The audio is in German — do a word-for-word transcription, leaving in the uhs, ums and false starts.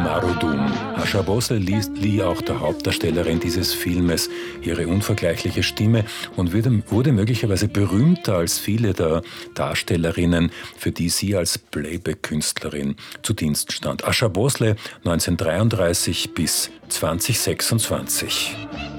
Narodum. Asha Bhosle lieh auch der Hauptdarstellerin dieses Filmes ihre unvergleichliche Stimme und wurde möglicherweise berühmter als viele der Darstellerinnen, für die sie als Playback-Künstlerin zu Dienst stand. Asha Bhosle neunzehnhundertdreiunddreißig bis zweitausendsechsundzwanzig.